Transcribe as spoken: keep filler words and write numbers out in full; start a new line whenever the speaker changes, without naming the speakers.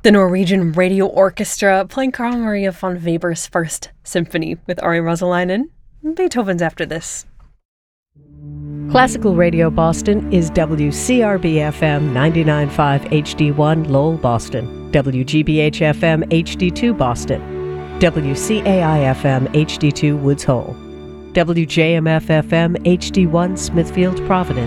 The Norwegian Radio Orchestra playing Carl Maria von Weber's First Symphony with Ari Rosalainen. Beethoven's after this.
Classical Radio Boston is W C R B F M ninety-nine point five H D one Lowell, Boston, W G B H F M H D two Boston, W C A I F M H D two Woods Hole, W J M F F M H D one Smithfield, Providence,